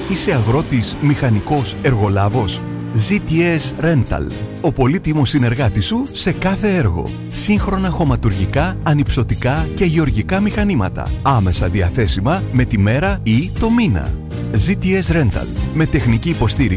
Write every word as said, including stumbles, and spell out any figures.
Είσαι αγρότης, μηχανικός, εργολάβος? ζι τι ες Rental. Ο πολύτιμος συνεργάτης σου σε κάθε έργο. Σύγχρονα χωματουργικά, ανυψωτικά και γεωργικά μηχανήματα. Άμεσα διαθέσιμα με τη μέρα ή το μήνα. ζι τι ες Rental. Με τεχνική υποστήριξη